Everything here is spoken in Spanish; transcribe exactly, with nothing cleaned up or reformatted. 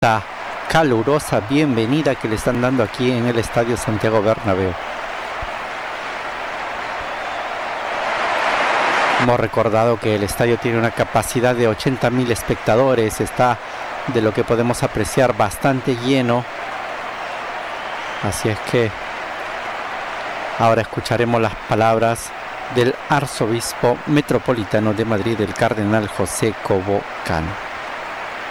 esta calurosa bienvenida que le están dando aquí en el Estadio Santiago Bernabéu. Hemos recordado que el estadio tiene una capacidad de ochenta mil espectadores, está, de lo que podemos apreciar, bastante lleno. Así es que ahora escucharemos las palabras del arzobispo metropolitano de Madrid, el cardenal José Cobo Cano.